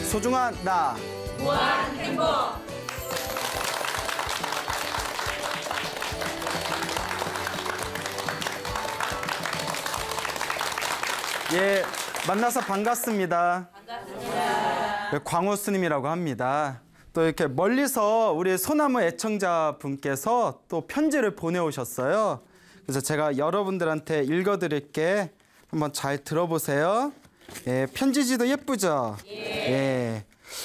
소중한 나 무한 행복. 예, 만나서 반갑습니다. 광호 스님이라고 합니다. 또 이렇게 멀리서 우리 소나무 애청자분께서 또 편지를 보내오셨어요. 그래서 제가 여러분들한테 읽어드릴게. 한번 잘 들어보세요. 예, 편지지도 예쁘죠? 예.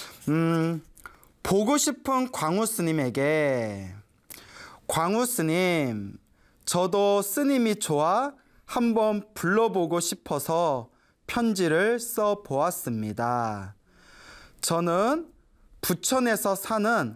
보고 싶은 광호 스님에게. 광호 스님, 저도 스님이 좋아 한번 불러보고 싶어서 편지를 써보았습니다. 저는 부천에서 사는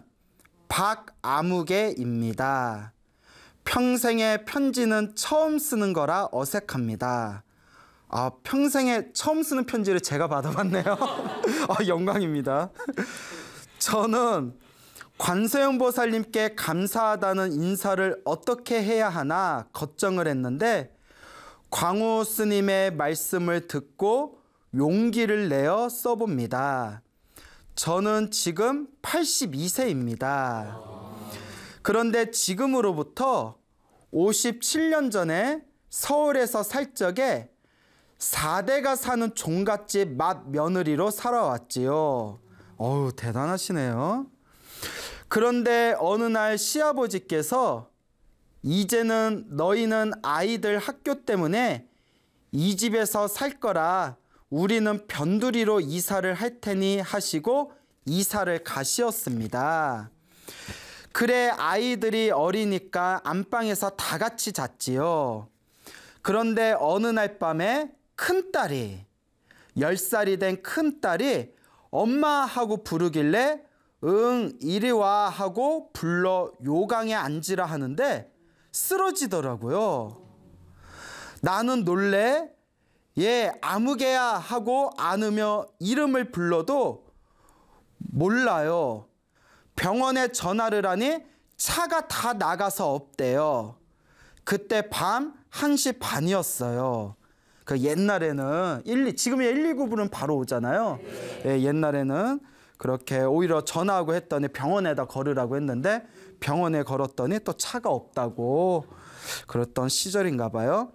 박아무개입니다. 평생에 편지는 처음 쓰는 거라 어색합니다. 평생에 처음 쓰는 편지를 제가 받아봤네요. 영광입니다. 저는 관세음 보살님께 감사하다는 인사를 어떻게 해야 하나 걱정을 했는데 광호 스님의 말씀을 듣고 용기를 내어 써봅니다. 저는 지금 82세입니다. 그런데 지금으로부터 57년 전에 서울에서 살 적에 4대가 사는 종갓집 맏 며느리로 살아왔지요. 어우, 대단하시네요. 그런데 어느 날 시아버지께서 이제는 너희는 아이들 학교 때문에 이 집에서 살 거라 우리는 변두리로 이사를 할 테니 하시고 이사를 가시었습니다. 그래 아이들이 어리니까 안방에서 다 같이 잤지요. 그런데 어느 날 밤에 큰딸이 10살이 된 큰딸이 엄마 하고 부르길래 응 이리 와 하고 불러 요강에 앉으라 하는데 쓰러지더라고요. 나는 놀래 얘 아무개야 하고 안으며 이름을 불러도 몰라요. 병원에 전화를 하니 차가 다 나가서 없대요. 그때 밤 1시 반이었어요. 그 옛날에는 지금이야 119 부르면 바로 오잖아요. 예, 옛날에는 그렇게 오히려 전화하고 했더니 병원에다 걸으라고 했는데 병원에 걸었더니 또 차가 없다고 그랬던 시절인가 봐요.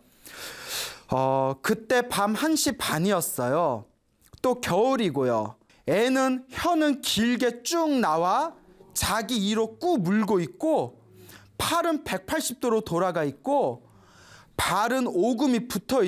그때 밤 1시 반이었어요. 또 겨울이고요. 애는 혀는 길게 쭉 나와 자기 이로 꾹 물고 있고 팔은 180도로 돌아가 있고 발은 오금이 붙어